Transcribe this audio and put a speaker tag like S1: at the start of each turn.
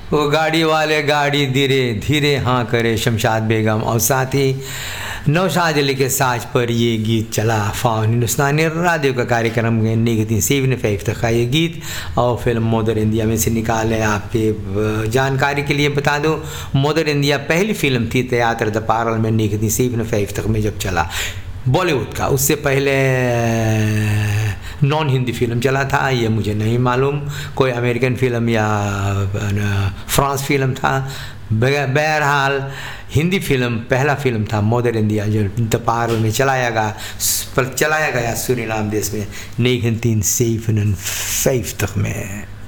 S1: वो गाड़ी वाले गाड़ी धीरे धीरे हाँ करे शमशाद बेगम, और साथ ही नौशाद अली के साज पर ये गीत चला। फाउन हिंदुस्तानी रेडियो का कार्यक्रम 1957 का ये गीत, और फिल्म मदर इंडिया में से निकाले। आपके जानकारी के लिए बता दूं, मदर इंडिया पहली फिल्म थी थिएटर द पार्ल में 1957 में जब चला बॉलीवुड का। उससे पहले नॉन हिंदी फिल्म चला था, ये मुझे नहीं मालूम, कोई अमेरिकन फिल्म या फ्रांस फिल्म था। बहरहाल हिंदी फिल्म पहला फिल्म था मदर इंडिया, जो द पार्ल में चलाया गया सूरीनाम देश में 1957 में।